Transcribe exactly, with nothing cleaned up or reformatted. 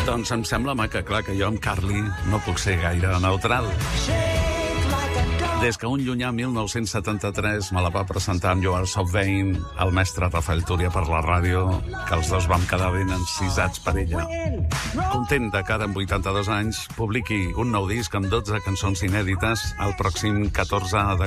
Doncs em sembla, home, que clar, que jo amb Carly no puc ser gaire neutral. Des que un llunyà mil nou-cents setanta-tres me la va presentar amb You Are So Vain, el mestre Rafael Túria per la ràdio, que els dos vam quedar ben encisats per ella. Content de que ara, amb vuitanta-dos anys, publiqui un nou disc amb dotze cançons inèdites el pròxim catorze de